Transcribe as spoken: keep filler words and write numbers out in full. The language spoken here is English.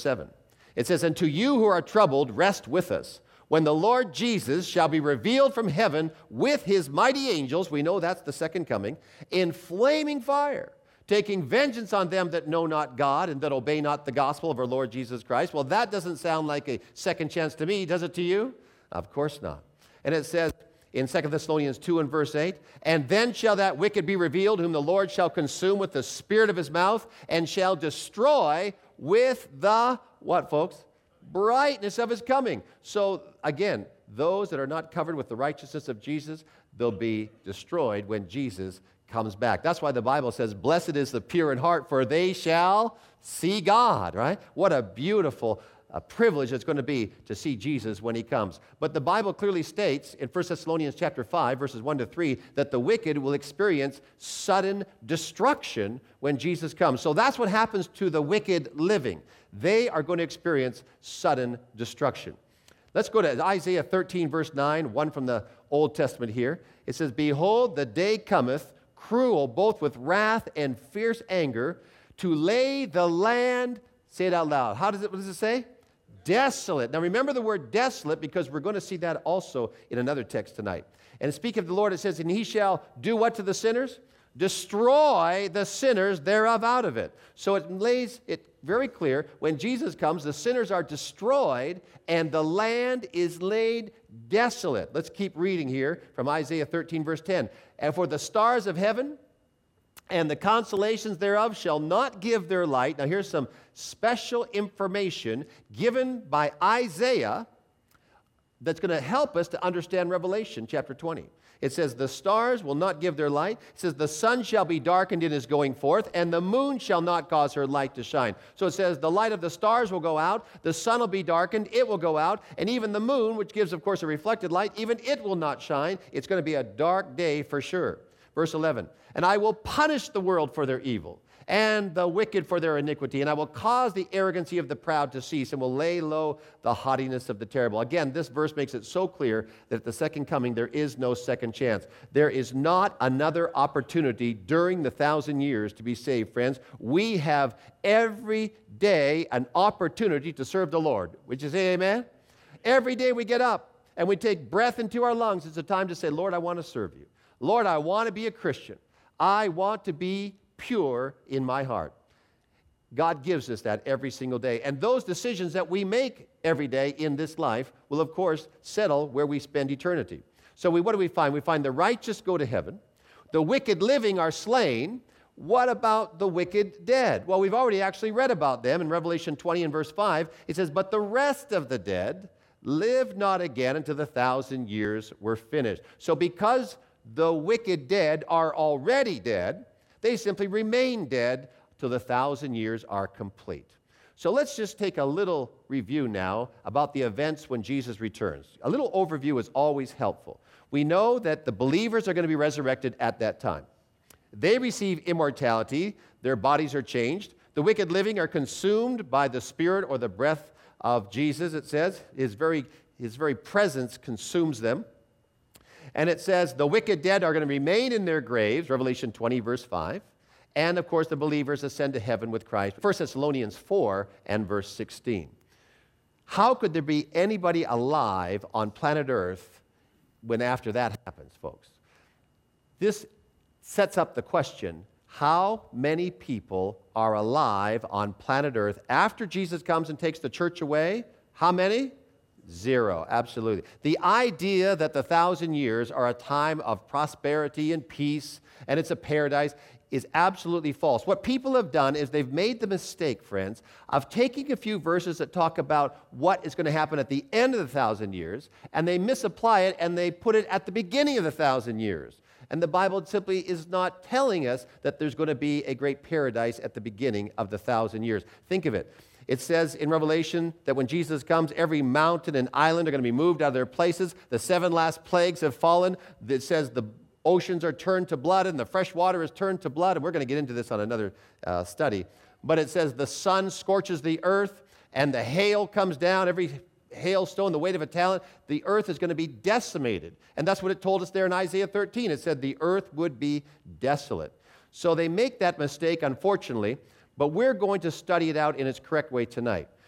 seven. It says, "And to you who are troubled, rest with us. When the Lord Jesus shall be revealed from heaven with his mighty angels," we know that's the second coming, "in flaming fire, taking vengeance on them that know not God and that obey not the gospel of our Lord Jesus Christ." Well, that doesn't sound like a second chance to me, does it to you? Of course not. And it says in Second Thessalonians two and verse eight, "And then shall that wicked be revealed, whom the Lord shall consume with the spirit of his mouth, and shall destroy with the," what, folks? "Brightness of his coming." So again, those that are not covered with the righteousness of Jesus, they'll be destroyed when Jesus comes back. That's why the Bible says, "Blessed is the pure in heart, for they shall see God," right? What a beautiful a privilege it's going to be to see Jesus when he comes. But the Bible clearly states in First Thessalonians chapter five, verses one to three, that the wicked will experience sudden destruction when Jesus comes. So that's what happens to the wicked living. They are going to experience sudden destruction. Let's go to Isaiah thirteen, verse nine, one from the Old Testament here. It says, "Behold, the day cometh, cruel, both with wrath and fierce anger, to lay the land," say it out loud. How does it, what does it say? "Desolate." Now remember the word desolate, because we're going to see that also in another text tonight. And speaking of the Lord, it says, "And he shall do what to the sinners? Destroy the sinners thereof out of it." So it lays it very clear, when Jesus comes, the sinners are destroyed and the land is laid desolate. Let's keep reading here from Isaiah thirteen, verse ten. "And for the stars of heaven and the constellations thereof shall not give their light." Now here's some special information given by Isaiah that's going to help us to understand Revelation chapter twenty. It says, "The stars will not give their light." It says, "The sun shall be darkened in his going forth, and the moon shall not cause her light to shine." So it says the light of the stars will go out, the sun will be darkened, it will go out, and even the moon, which gives, of course, a reflected light, even it will not shine. It's going to be a dark day for sure. Verse eleven, "And I will punish the world for their evil, and the wicked for their iniquity, and I will cause the arrogancy of the proud to cease, and will lay low the haughtiness of the terrible." Again, this verse makes it so clear that at the second coming there is no second chance. There is not another opportunity during the thousand years to be saved, friends. We have every day an opportunity to serve the Lord. Would you say amen? Every day we get up and we take breath into our lungs, it's a time to say, "Lord, I want to serve you. Lord, I want to be a Christian. I want to be pure in my heart." God gives us that every single day. And those decisions that we make every day in this life will, of course, settle where we spend eternity. So we, what do we find? We find the righteous go to heaven. The wicked living are slain. What about the wicked dead? Well, we've already actually read about them in Revelation twenty and verse five. It says, "But the rest of the dead live not again until the thousand years were finished." So because the wicked dead are already dead, they simply remain dead till the thousand years are complete. So let's just take a little review now about the events when Jesus returns. A little overview is always helpful. We know that the believers are going to be resurrected at that time. They receive immortality. Their bodies are changed. The wicked living are consumed by the spirit or the breath of Jesus, it says. His very, his very presence consumes them. And it says the wicked dead are going to remain in their graves, Revelation twenty, verse five. And, of course, the believers ascend to heaven with Christ, First Thessalonians four and verse sixteen. How could there be anybody alive on planet Earth when after that happens, folks? This sets up the question, how many people are alive on planet Earth after Jesus comes and takes the church away? How many? Zero, absolutely. The idea that the thousand years are a time of prosperity and peace and it's a paradise is absolutely false. What people have done is they've made the mistake, friends, of taking a few verses that talk about what is going to happen at the end of the thousand years, and they misapply it and they put it at the beginning of the thousand years. And the Bible simply is not telling us that there's going to be a great paradise at the beginning of the thousand years. Think of it. It says in Revelation that when Jesus comes, every mountain and island are going to be moved out of their places. The seven last plagues have fallen. It says the oceans are turned to blood and the fresh water is turned to blood. And we're going to get into this on another uh, study. But it says the sun scorches the earth and the hail comes down. Every hailstone, the weight of a talent, the earth is going to be decimated. And that's what it told us there in Isaiah thirteen. It said the earth would be desolate. So they make that mistake, unfortunately. But we're going to study it out in its correct way tonight.